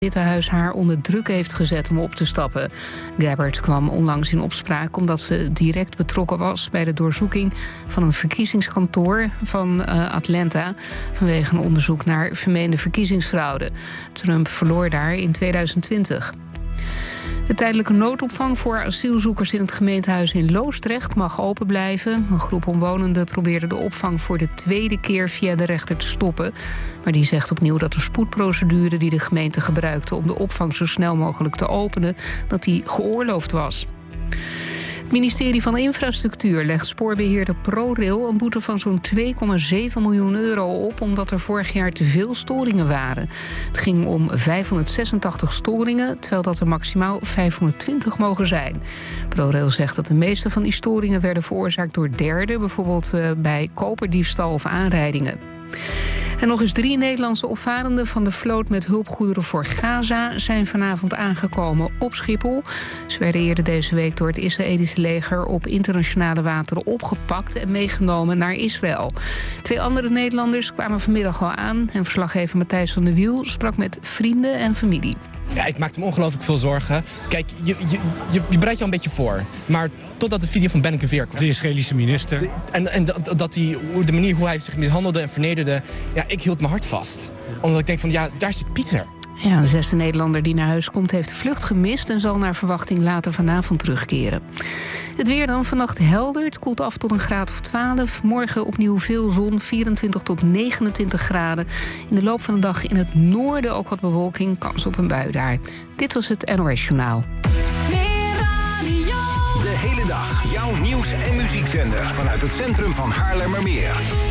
Het Witte Huis haar onder druk heeft gezet om op te stappen. Gabbard kwam onlangs in opspraak omdat ze direct betrokken was bij de doorzoeking van een verkiezingskantoor van Atlanta vanwege een onderzoek naar vermeende verkiezingsfraude. Trump verloor daar in 2020. De tijdelijke noodopvang voor asielzoekers in het gemeentehuis in Loosdrecht mag open blijven. Een groep omwonenden probeerde de opvang voor de tweede keer via de rechter te stoppen. Maar die zegt opnieuw dat de spoedprocedure die de gemeente gebruikte om de opvang zo snel mogelijk te openen, dat die geoorloofd was. Het ministerie van Infrastructuur legt spoorbeheerder ProRail een boete van zo'n 2,7 miljoen euro op, omdat er vorig jaar te veel storingen waren. Het ging om 586 storingen, terwijl dat er maximaal 520 mogen zijn. ProRail zegt dat de meeste van die storingen werden veroorzaakt door derden, bijvoorbeeld bij koperdiefstal of aanrijdingen. En nog eens 3 Nederlandse opvarenden van de vloot met hulpgoederen voor Gaza zijn vanavond aangekomen op Schiphol. Ze werden eerder deze week door het Israëlische leger op internationale wateren opgepakt en meegenomen naar Israël. 2 andere Nederlanders kwamen vanmiddag al aan en verslaggever Matthijs van der Wiel sprak met vrienden en familie. Ja, ik maakte me ongelooflijk veel zorgen. Kijk, je bereidt je al een beetje voor. Maar totdat de video van Ben Gvir kwam. De Israëlische minister. En de manier hoe hij zich mishandelde en vernederde. Ja, ik hield mijn hart vast. Omdat ik denk van, ja, daar zit Pieter. Ja, een 6e Nederlander die naar huis komt heeft de vlucht gemist en zal naar verwachting later vanavond terugkeren. Het weer dan vannacht helder. Het koelt af tot een graad of 12. Morgen opnieuw veel zon, 24 tot 29 graden. In de loop van de dag in het noorden ook wat bewolking, kans op een bui daar. Dit was het NOS Journaal. De hele dag jouw nieuws- en muziekzender vanuit het centrum van Haarlemmermeer.